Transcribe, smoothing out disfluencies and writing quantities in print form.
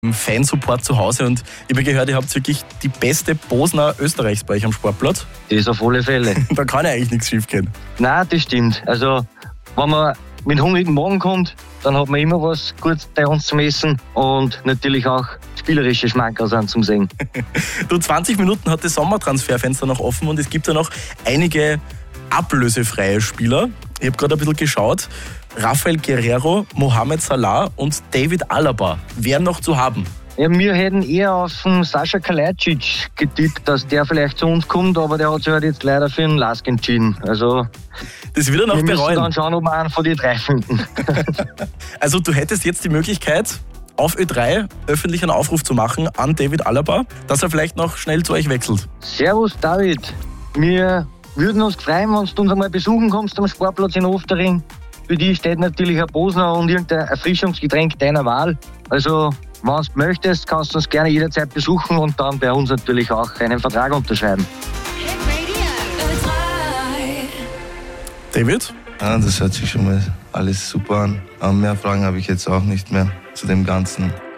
Fansupport zu Hause und ich habe gehört, ihr habt wirklich die beste Bosner Österreichs bei euch am Sportplatz. Das auf alle Fälle. Da kann ja eigentlich nichts schief gehen. Nein, das stimmt. Also, wenn man mit hungrigen Magen kommt, dann hat man immer was Gutes bei uns zum Essen und natürlich auch spielerische Schmankerl sind zum Sehen. Du, 20 Minuten hat das Sommertransferfenster noch offen und es gibt ja noch einige ablösefreie Spieler. Ich habe gerade ein bisschen geschaut. Rafael Guerreiro, Mohamed Salah und David Alaba wären noch zu haben. Ja, wir hätten eher auf den Sascha Kalajdzic getippt, dass der vielleicht zu uns kommt, aber der hat sich halt jetzt leider für den Lask entschieden. Also, das wird er noch wir bereuen. müssen dann schauen, ob wir einen von den drei finden. Also du hättest jetzt die Möglichkeit, auf Ö3 öffentlich einen Aufruf zu machen an David Alaba, dass er vielleicht noch schnell zu euch wechselt. Servus David, wir würden uns freuen, wenn du uns einmal besuchen kommst am Sportplatz in Oftering. Für dich steht natürlich ein Bosner und irgendein Erfrischungsgetränk deiner Wahl. Also, wenn du möchtest, kannst du uns gerne jederzeit besuchen und dann bei uns natürlich auch einen Vertrag unterschreiben. David? Ja, das hört sich schon mal alles super an. Aber mehr Fragen habe ich jetzt auch nicht mehr zu dem Ganzen.